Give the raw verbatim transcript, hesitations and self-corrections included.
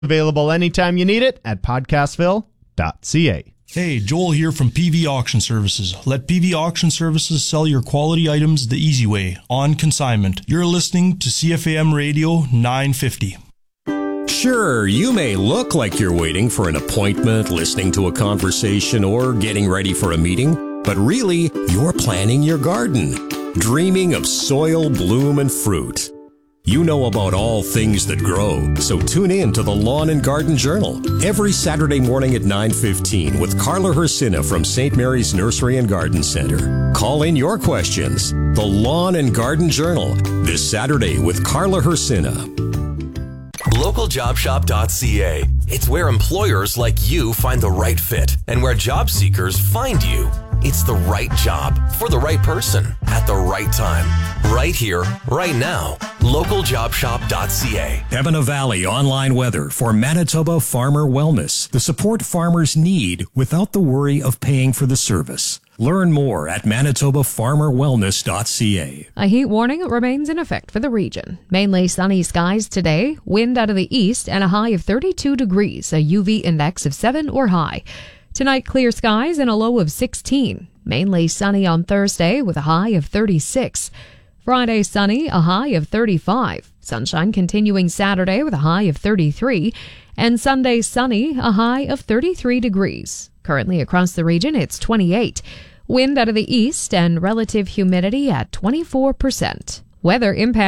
Available anytime you need it at podcastville dot c a. Hey, Joel here from P V Auction Services. Let P V Auction Services sell your quality items the easy way, on consignment. You're listening to C F A M Radio nine fifty. Sure, you may look like you're waiting for an appointment, listening to a conversation, or getting ready for a meeting, but really, you're planning your garden, dreaming of soil, bloom, and fruit. You know about all things that grow, so tune in to the Lawn and Garden Journal every Saturday morning at nine fifteen with Carla Hersina from Saint Mary's Nursery and Garden Center. Call in your questions. The Lawn and Garden Journal, this Saturday with Carla Hersina. local job shop dot c a. It's where employers like you find the right fit and where job seekers find you. It's the right job for the right person at the right time. Right here, right now. local job shop dot c a. Pembina Valley online weather for Manitoba Farmer Wellness. The support farmers need without the worry of paying for the service. Learn more at manitoba farmer wellness dot c a. A heat warning remains in effect for the region. Mainly sunny skies today, wind out of the east, and a high of thirty-two degrees, a U V index of seven or high. Tonight, clear skies and a low of sixteen. Mainly sunny on Thursday with a high of thirty-six. Friday, sunny, a high of thirty-five. Sunshine continuing Saturday with a high of thirty-three. And Sunday, sunny, a high of thirty-three degrees. Currently across the region, it's twenty-eight. Wind out of the east and relative humidity at twenty-four percent. Weather impact.